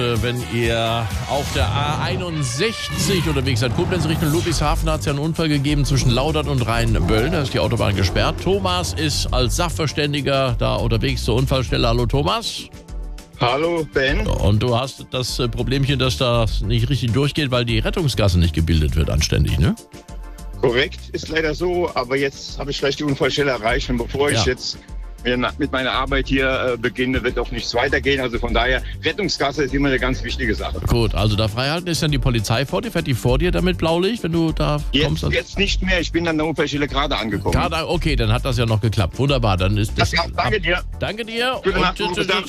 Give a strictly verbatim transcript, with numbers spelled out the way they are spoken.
Wenn ihr auf der A einundsechzig unterwegs seid, Koblenz Richtung Ludwigshafen, hat es ja einen Unfall gegeben zwischen Laudern und Rheinböllen. Da ist die Autobahn gesperrt. Thomas ist als Sachverständiger da unterwegs zur Unfallstelle. Hallo Thomas. Hallo Ben. Und du hast das Problemchen, dass das nicht richtig durchgeht, weil die Rettungsgasse nicht gebildet wird anständig, ne? Korrekt, ist leider so, aber jetzt habe ich gleich die Unfallstelle erreicht und bevor Ja. ich jetzt mit meiner Arbeit hier äh, beginne, wird auch nichts weitergehen. Also von daher, Rettungsgasse ist immer eine ganz wichtige Sache. Gut, also da freihalten ist dann die Polizei vor dir, fährt die vor dir damit Blaulicht, wenn du da Jetzt, kommst? jetzt nicht mehr, ich bin an der Unfallstelle gerade angekommen. Gerade, okay, dann hat das ja noch geklappt. Wunderbar, dann ist das... Ja, danke dir. Danke dir. Gute und Nacht, tschüss, bis tschüss, dann. tschüss.